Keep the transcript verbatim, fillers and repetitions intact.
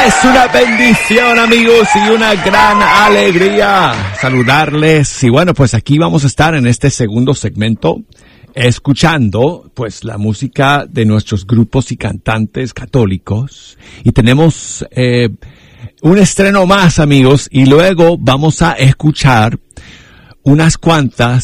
Es una bendición, amigos, y una gran alegría saludarles. Y bueno, pues aquí vamos a estar en este segundo segmento escuchando pues la música de nuestros grupos y cantantes católicos. Y tenemos eh, un estreno más, amigos, y luego vamos a escuchar unas cuantas